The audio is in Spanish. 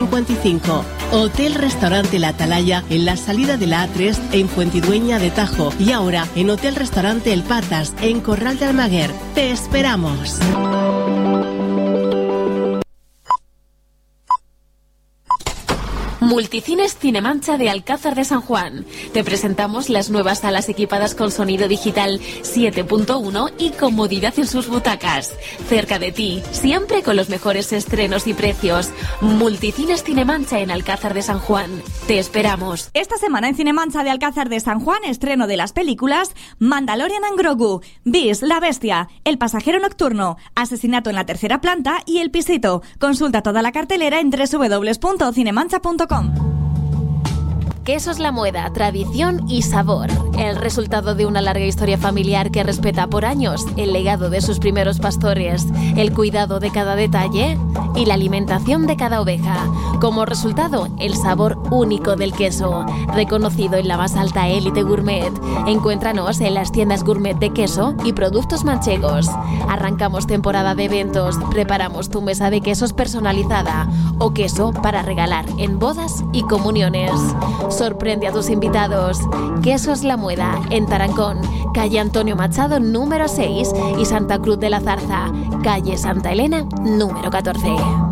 55. Hotel Restaurante La Atalaya en la salida de la A3 en Fuentidueña de Tajo y ahora en Hotel Restaurante El Patas en Corral de Almaguer. ¡Te esperamos! Multicines Cinemancha de Alcázar de San Juan. Te presentamos las nuevas salas equipadas con sonido digital 7.1 y comodidad en sus butacas. Cerca de ti, siempre con los mejores estrenos y precios. Multicines Cinemancha en Alcázar de San Juan. Te esperamos. Esta semana en Cinemancha de Alcázar de San Juan, estreno de las películas Mandalorian and Grogu, Beast, La Bestia, El Pasajero Nocturno, Asesinato en la Tercera Planta y El Pisito. Consulta toda la cartelera en www.cinemancha.com. Quesos La Mueda, tradición y sabor. El resultado de una larga historia familiar que respeta por años el legado de sus primeros pastores, el cuidado de cada detalle y la alimentación de cada oveja. Como resultado, el sabor único del queso, reconocido en la más alta élite gourmet. Encuéntranos en las tiendas gourmet de queso y productos manchegos. Arrancamos temporada de eventos, preparamos tu mesa de quesos personalizada o queso para regalar en bodas y comuniones. Sorprende a tus invitados. Quesos La Mueda, en Tarancón, calle Antonio Machado número 6 y Santa Cruz de la Zarza, calle Santa Elena número 14.